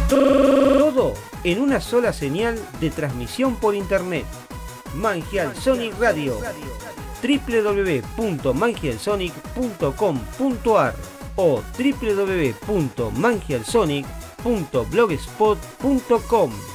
Todo en una sola señal de transmisión por internet. Mangial Sonic Radio. www.mangialsonic.com.ar o www.mangialsonic.blogspot.com.